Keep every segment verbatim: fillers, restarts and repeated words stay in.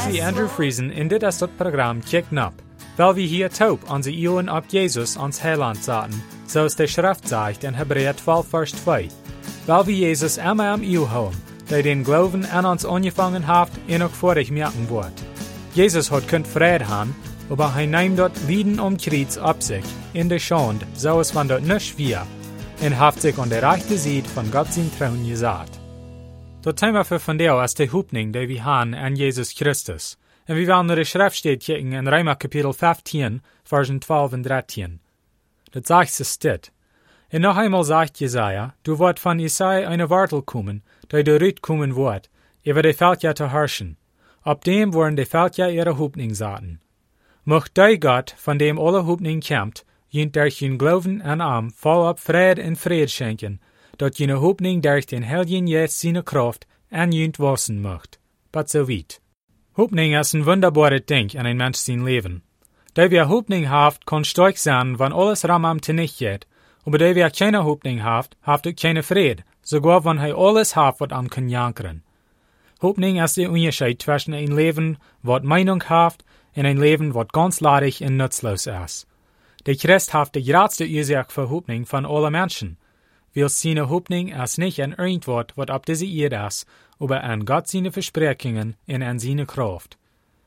is wie Andrew Friesen in dit as dat program Kicken Up, weil wir hier taub onze Ohren auf Jesus ans Heiland zaten, so es der Schrift sagt in Hebräer zwölf, Vers zwei. Weil wir Jesus immer am Eeu haben, der den Glauben an uns angefangen hat, ihn auch vor dich merken wird. Jesus hat könnt Frieden haben, aber er nimmt dort Lieden um Kreuz ab sich, in der Schande, so es von dort nicht schwer, und hat sich an der rechten Seite von Gott sein Thron gesagt. Dort sind wir für von der aus der Hoffnung, die wir haben an Jesus Christus. Und wir wollen der Schrift steht kicken in Römer Kapitel fünfzehn, Versen zwölf und dreizehn. Das sagt es dit. Und noch einmal sagt Jesaja, du wird von Isai eine Wartel kommen, die du Rüt kommen wird, über die Völker zu herrschen. Ab dem wollen die Völker ihre Hoffnung saten. Mocht der Gott, von dem alle Hoffnung kämpft, jent durch ihn Glauben an ihm vollab Fried und Fried schenken, dat jene Hoffnung durch den Heiligen Geist seine Kraft an jent wassen möcht. But so weit. Hoffnung ist ein wunderbares Ding in ein Mensch sein Leben. Der wer Hoffnung haft, kann stark sein, wenn alles ramam nicht geht, aber der wer keine Hoffnung haft, haft auch keine Fried, sogar wenn er alles haft, was am kann jankern. Hoffnung ist der Unterschied zwischen ein Leben, was Meinung haft, und ein Leben, was ganz ladig und nutzlos ist. Der Christ haft die größte Ursache für Hoffnung von allen Menschen. Weil seine Hoffnung ist nicht an irgendwas, was ab dieser Erde ist, aber an Gott seine Versprechungen und an seine Kraft.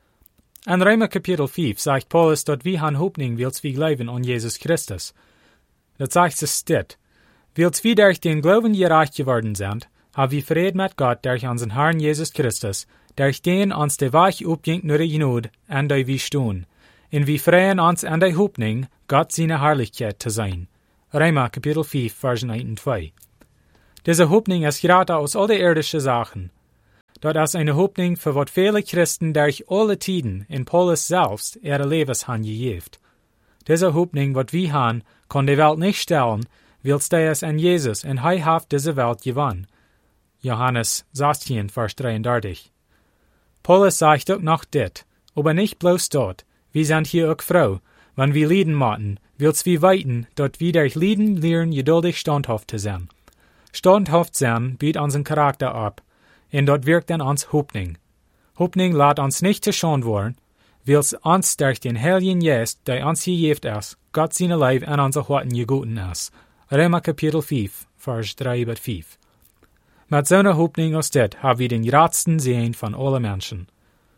In Römer Kapitel fünf sagt Paulus, dass wir an Hoffnung wills wir glauben an Jesus Christus. Das sagt es dit. Wills wir durch den Glauben gerecht geworden sind, haben wir Frieden mit Gott durch unseren Herrn Jesus Christus, durch den uns der Weg aufging nur die Gnade, an der wir stehen. Und wir freuen uns an der Hoffnung, Gott seine Herrlichkeit zu sein. Römer Kapitel fünf, Versen eins und zwei. Diese Hoffnung ist gerade aus all den irdischen Sachen. Dort ist eine Hoffnung, für was viele Christen durch alle Tiden in Paulus selbst ihre Lebens haben gegeben. Diese Hoffnung, was wir haben, kann die Welt nicht stellen, weil der es an Jesus und er hat diese Welt gewonnen. Johannes sechzehn, Vers dreiunddreißig. Paulus sagt auch noch dit, aber nicht bloß dort, wir sind hier auch froh, wenn wir Lieden machen, wills wir weiten, dort wir durch Lieden lernen, geduldig standhaft zu sein. Standhaft sein bietet unseren Charakter ab, und dort wirkt an uns Hoffnung. Hoffnung lässt uns nicht zu Schande werden, wills uns durch den Heiligen Geist, der uns gegeben ist, Gott seine Leib an unser Herzen gegeben ist. Römer Kapitel fünf, Vers drei bis fünf. Mit so einer Hoffnung aus det haben wir den größten Segen von allen Menschen.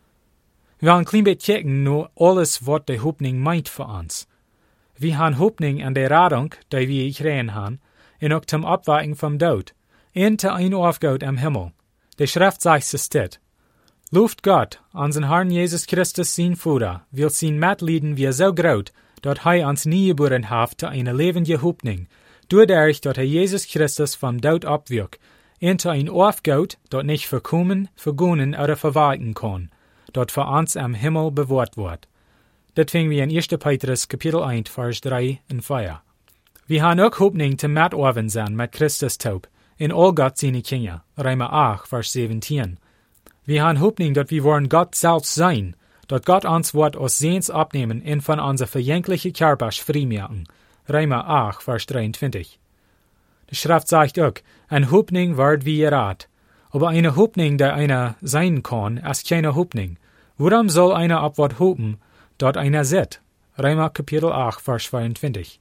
Wir wollen ein klein bisschen kicken, nur alles, was die Hoffnung meint für uns. Wir haben Hoffnung an der Rettung, die wir gekriegt haben, und auch zum Abwarten vom Tod, und zu ein Aufgabe am Himmel. Die Schrift sagt es dit. Luft Gott, unseren Herrn Jesus Christus, sein Vater, will sein Mitleiden wie so groß, dass er uns nie geboren hat zu einer lebenden Hoffnung, dadurch, dass er Jesus Christus vom Tod abwirkt, und zu ein Aufgabe, das nicht verkommen, vergonnen oder verwalten kann, das für uns am Himmel bewahrt wird. Das finden wir in erster Petrus Kapitel eins, Vers drei und vier. Wir haben auch Hoffnung zum Miterben sein mit Christus taub, in all Gott seine Kinder, Römer acht, Vers siebzehn. Wir haben Hoffnung, dass wir wollen Gott selbst sein, dass Gott uns wird aus Sehens abnehmen und von unser verjänglichen Körper freimachen, Römer acht, Vers dreiundzwanzig. Die Schrift sagt auch, eine Hoffnung wird wie Rat, aber eine Hoffnung, die einer sein kann, ist keine Hoffnung. Warum soll einer auf was hoffen, dort einer sieht? Römer Kapitel acht, Vers zweiundzwanzig.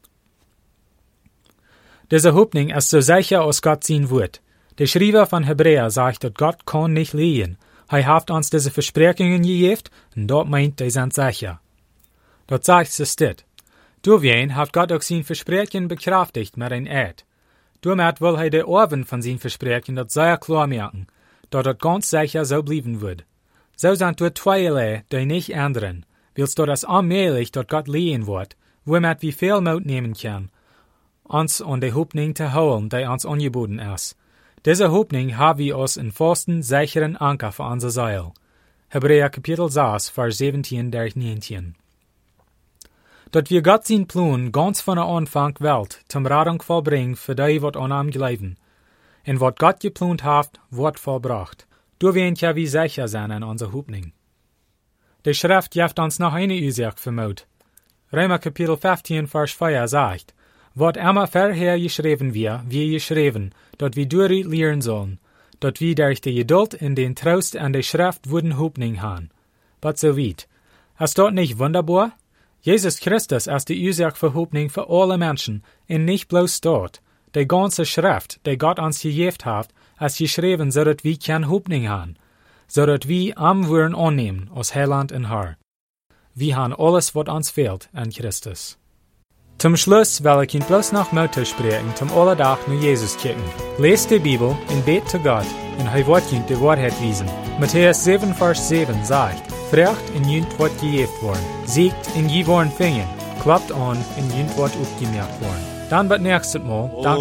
Diese Hoffnung ist so sicher aus Gott sein Wort. Der Schreiber von Hebräer sagt, dass Gott kann nicht liegen. Er hat uns diese Versprechungen gegeben, und dort meint, die sind sicher. Dort sagt es dit. Durch wen hat Gott auch sein Versprechen bekräftigt mit ein Eid. Damit will er die Orben von seinen Versprechen das sehr klar merken, dass das ganz sicher so bleiben wird. So sind dort zweierlei, die nicht ändern, willst du das allmählich dort Gott lehen wird, womit wir viel Mut nehmen können, uns an die Hoffnung zu holen, die uns angeboten ist. Diese Hoffnung haben wir uns in festen, sicheren Anker für unser Seil. Hebräer Kapitel sechs, Vers siebzehn durch neunzehn. Dass wir Gott sein Plan ganz von der Anfang Welt zum Rettung vollbringen für die, was an ihm glauben. Und was Gott geplant hat, wird vollbracht. Du wirst ja wie sicher sein an unserer Hoffnung. Die Schrift gibt uns noch eine Ursache für Mut. Römer Kapitel fünfzehn, Vers vier sagt, was immer vorher geschrieben wird, wie geschrieben, dass wir durch lernen sollen, dort wie durch die Geduld in den Trost an der Schrift wurden Hoffnung haben. But so weit. Ist dort nicht wunderbar? Jesus Christus ist die Ursache für Hoffnung für alle Menschen, und nicht bloß dort. Die ganze Schrift, die Gott uns gegeben hat, ist geschrieben, so dass wir keine Hoffnung haben, so dass wir am Wurden annehmen, aus Heiland und Herr. Wir haben alles, was uns fehlt, in Christus. Zum Schluss will ich Ihnen bloß noch Mut sprechen, zum alle Tag nur Jesus kicken. Lest die Bibel und bet zu Gott, und er wird Ihnen die Wahrheit wiesen. Matthäus sieben, Vers sieben sagt, Frecht in jünt wird gejeft worden, siegt in je worden fingen, klappt an in jünt wird aufgemerkt worden. Dann wird nächstes Mal, danke